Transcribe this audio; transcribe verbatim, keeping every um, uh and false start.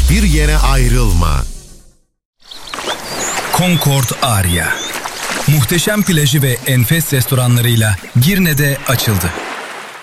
Hiçbir yere ayrılma. Concord Aria. Muhteşem plajı ve enfes restoranlarıyla Girne'de açıldı.